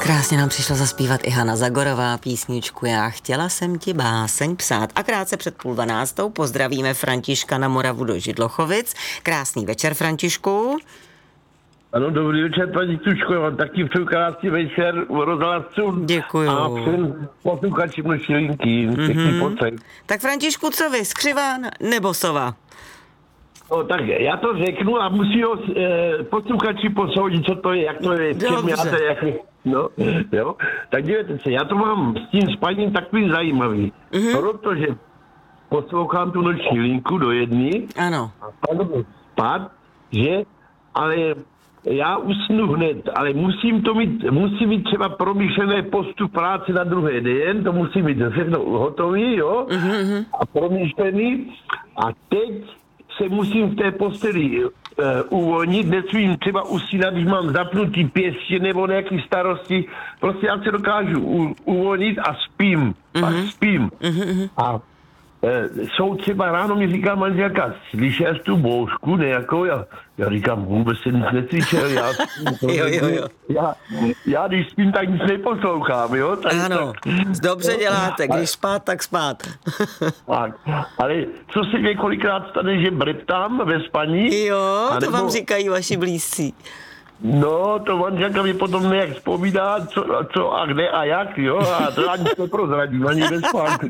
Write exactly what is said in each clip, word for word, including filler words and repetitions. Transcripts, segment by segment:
Krásně nám přišla zaspívat i Hana Zagorová písničku Já chtěla jsem ti báseň psát. A krátce před půl dvanáctou pozdravíme Františka na Moravu do Židlochovic. Krásný večer, Františku. Ano, dobrý večer, paní Tučko, já vám taky přeju krásný večer u rozhlasu. Děkuju. A všem posluchačům naší linky, pěkný pocit. Tak Františku, co vy, skřiván nebo sova? No tak já to řeknu a musí ho e, posluchači posoudit, co to je, jak to je, čem já to je, jak je. No, jo. Tak dívejte se, já to mám s tím spaním takový zajímavý, mm-hmm. protože poslouchám tu noční linku do jedny. Ano. A padl spát, že, ale já usnu hned, ale musím to mít, musím mít třeba promyšlené postup práce na druhý den, to musím mít všechno hotový, jo, mm-hmm. a promyšlený. A teď se musím v té posteli uh, uvolnit, nesmím třeba usínat, když mám zapnutý pěstě nebo nějaký starosti, prostě já se dokážu u, uvolnit a spím, mm-hmm. pak spím. Mm-hmm. A e, jsou třeba ráno mi říká manželka, slyšel jsi tu bouřku nějakou? Já, já říkám, vůbec jsem nic neslyšel, já, jo, jo, jo. já, já když spím, tak nic neposlouchám, jo? Tak, ano, tak, dobře děláte, když spát, tak spát. Tak, ale co se mě kolikrát stane, že breptám ve spaní? Jo, to anebo, vám říkají vaši blízcí. No, to manželka mi potom nějak vzpomíná, co, co a kde a jak, jo, a to ani neprozradím, ani ve spánku,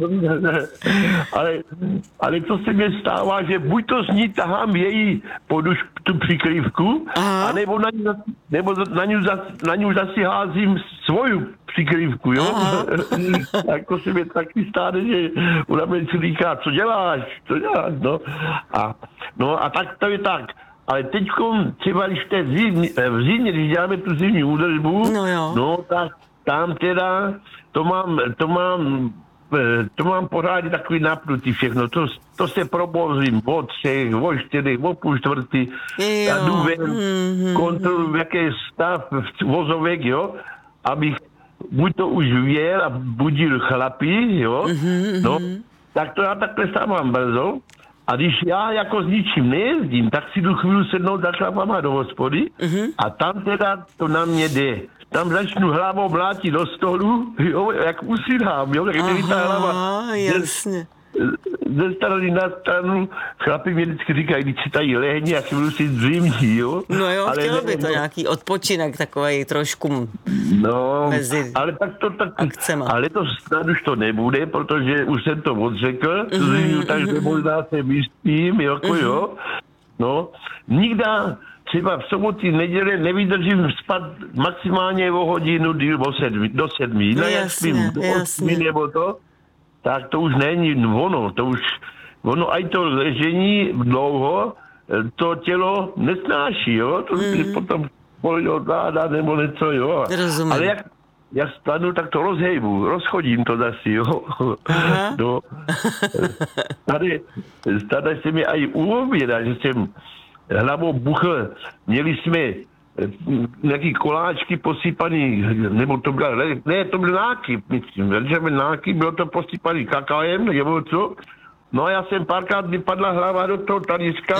ale, ale co se mi stává, že buď to z ní tahám její podušku, tu přikrývku, a nebo na ní, nebo na ní, na ní zasi házím svoju přikrývku, jo. Tak to se mi taky stane, že ona mě říká, co děláš, co děláš, no. A, no a tak to je tak. Ale teď třeba když v té zimní, v zimě, když děláme tu zimní údržbu, no, jo. no tak tam teda to mám, to mám, to mám pořádně takový napnutý všechno. To, to se probozím o třech, o čtyřech, o půl čtvrtý. A jdu ven, mm-hmm. kontroluji, jaký je stav vozovek, jo, abych buď to už věl a budil chlapí, jo, mm-hmm. no, tak to já takhle stávám brzo. A když já jako s ničím nejezdím, tak si jdu chvíli sednout za chlapama do hospody uh-huh. a tam teda to na mě jde. Tam začnu hlavou mlátit do stolu, jo, jak usínám, jo, jak mi ta hlava. Jasně. Ze strany na stranu, chlapi mi vždycky říkají, když si tady lehni a si budu si zimní, jo. No jo, ale chtělo ne, by to no, nějaký odpočinek takovej trošku no, mezi ale tak to tak, akcema. Ale to snad už to nebude, protože už jsem to odřekl, mm-hmm. takže možná se vyspím, jako mm-hmm. jo. No, nikdy třeba v soboty, neděle nevydržím spát maximálně o hodinu díl do sedmi, do sedmi. No, jak spím do osmi nebo to, tak to už není ono, to už, ono aj to ležení dlouho, to tělo nesnáší, jo, to mm. potom bolí od záda nebo něco, jo. Rozumím. Ale jak, jak stanu, tak to rozhejbu, rozchodím to zasi, jo. Aha. No, tady, tady se mi aj uvědá, že jsem hlavou buchl, měli jsme nějaký koláčky posypaný, nebo to byla, ne, to byl nákyp, myslím, že byl nákyp, bylo to posypaný kakaem, nebo co. No a já jsem párkrát vypadla hlava do toho talířka.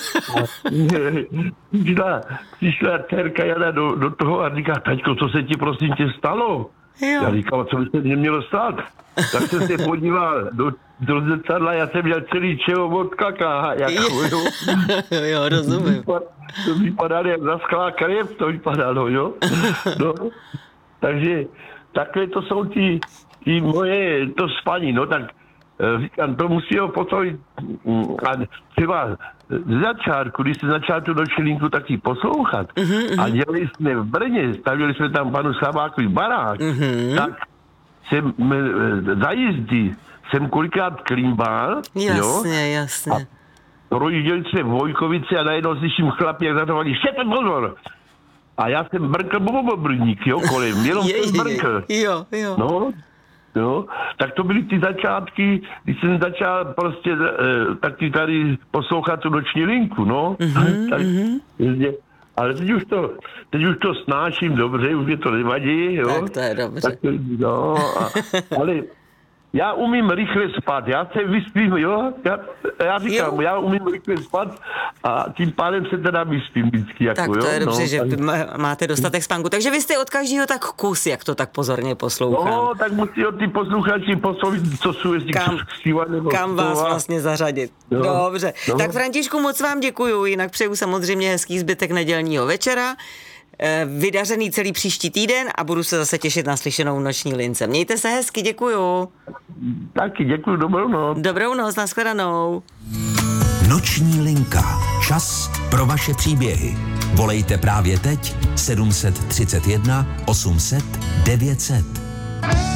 přišla, přišla dcerka Jana do, do toho a říká, taťko, co se ti prosím tě stalo? Jo. Já říkal, co by se mě mělo stát? Tak jsem se podíval do, do zrcadla, já jsem měl celý čeho od kaká. Jako, jo. jo, rozumím. To vypadalo jak zaschlá krev, to vypadalo, jo. No, takže takhle to jsou ty, ty moje, to spaní, no tak říkám, to musí ho potom a třeba z začátku, když se začal tu noční linku taky poslouchat uh-huh, a dělali jsme v Brně, stavili jsme tam panu Slavákovi barák, uh-huh. tak jsem za jízdy jsem kolikrát klimbal, jasně, jo, jasně. A projížděli jsme v Vojkovici a najednou slyším chlapi, jak zatovali, štěte pozor! A já jsem brkl bobobrník, jo, kolem, jenom jsem brkl. Jo, jo. No, no, tak to byly ty začátky, když jsem začal prostě eh, taky tady poslouchat tu noční linku, no. Mm-hmm, tak, mm-hmm. Ale teď už to, teď už to snáším dobře, už mě to nevadí, jo. Tak to je dobře. Tak, no, a, ale já umím rychle spát, já se vyspím, jo, já, já říkám, jo. já umím rychle spát a tím pádem se teda vyspím vždycky, jako, tak to jo. je dobře, no, že tak... máte dostatek spánku, takže vy jste od každého tak kus, jak to tak pozorně poslouchám. No, tak musí od ty posluchači poslouchat, co jsou jestli kam, nebo kam vás vlastně zařadit. No, dobře, no. Tak Františku, moc vám děkuju, jinak přeju samozřejmě hezký zbytek nedělního večera, vydařený celý příští týden a budu se zase těšit na slyšenou Noční lince. Mějte se hezky, děkuju. Taky děkuju, dobrou noc. Dobrou noc, nashledanou. Noční linka. Čas pro vaše příběhy. Volejte právě teď sedm set třicet jedna osm set devět set.